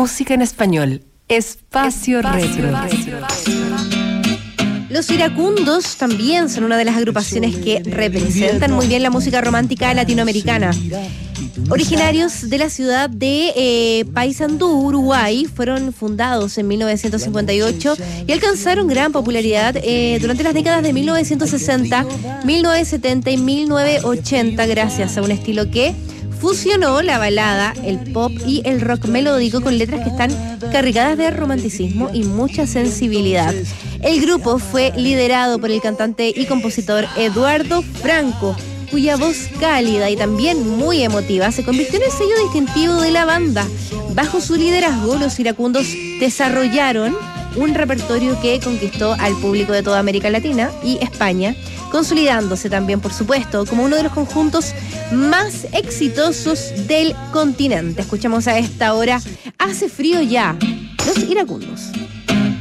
Música en español. Espacio Retro. Los Iracundos también son una de las agrupaciones que representan muy bien la música romántica latinoamericana. Originarios de la ciudad de Paysandú, Uruguay, fueron fundados en 1958 y alcanzaron gran popularidad durante las décadas de 1960, 1970 y 1980 gracias a un estilo que fusionó la balada, el pop y el rock melódico con letras que están cargadas de romanticismo y mucha sensibilidad. El grupo fue liderado por el cantante y compositor Eduardo Franco, cuya voz cálida y también muy emotiva se convirtió en el sello distintivo de la banda. Bajo su liderazgo, los Iracundos desarrollaron un repertorio que conquistó al público de toda América Latina y España, consolidándose también, por supuesto, como uno de los conjuntos más exitosos del continente. Escuchamos a esta hora Hace frío ya, los Iracundos.